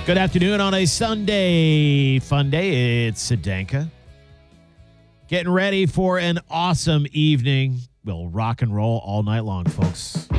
Good afternoon on a Sunday fun day. It's Sedanka. Getting ready for an awesome evening. We'll rock and roll all night long, folks.